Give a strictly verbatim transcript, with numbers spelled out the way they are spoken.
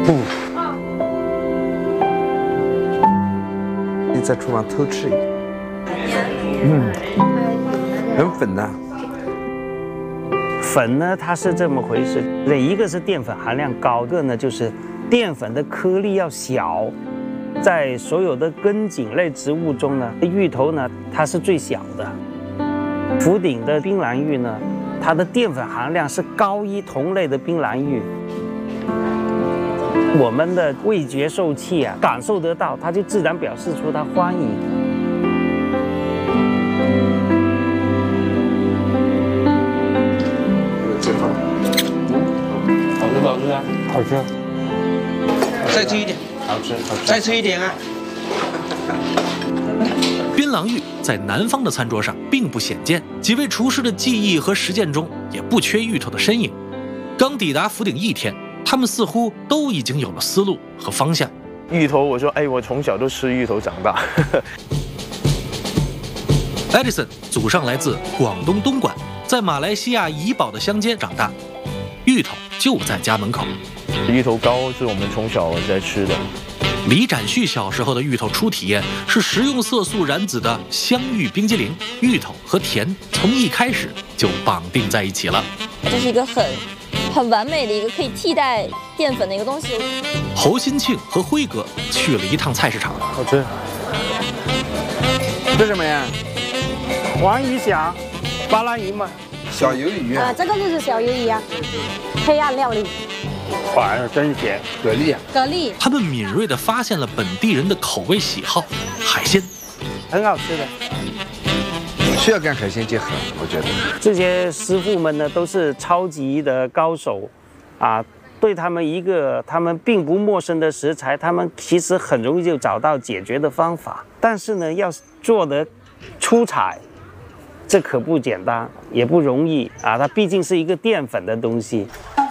不，你在厨房偷吃一点。嗯，很粉的。 粉呢，它是这么回事，一个是淀粉含量高，一个呢就是淀粉的颗粒要小。在所有的根茎类植物中呢，芋头呢它是最小的。福鼎的槟榔芋呢，它的淀粉含量是高于同类的槟榔芋。我们的味觉受器啊，感受得到，它就自然表示出它欢迎。 好吃不好吃啊？ 好吃。 再吃一点。好吃，好吃。再吃一点啊！ 槟榔芋在南方的餐桌上并不鲜见，几位厨师的技艺和实践中也不缺芋头的身影。刚抵达福鼎一天，他们似乎都已经有了思路和方向。 芋头，我说，哎，我从小都吃芋头长大。 Edison 祖上来自广东东莞，在马来西亚怡保的乡间长大，芋头就在家门口。 芋头糕是我们从小在吃的。 李展旭小时候的芋头初体验是食用色素燃脂的香芋冰激凌，芋头和甜从一开始就绑定在一起了。 这是一个很很完美的一个可以替代淀粉的一个东西。 侯新庆和辉哥去了一趟菜市场， 好吃。这什么呀？ 黄鱼虾，巴拉鱼嘛。 小鱿鱼啊，这个就是小鱿鱼啊，黑暗料理。 哇，真咸！ 蛤蜊， 蛤蜊。 他们敏锐地发现了本地人的口味喜好，海鲜， 很好吃的。 需要跟海鲜结合，我觉得。 这些师傅们呢，都是超级的高手，啊，对他们一个他们并不陌生的食材，他们其实很容易就找到解决的方法。但是呢，要做得出彩，这可不简单，也不容易啊！它毕竟是一个淀粉的东西。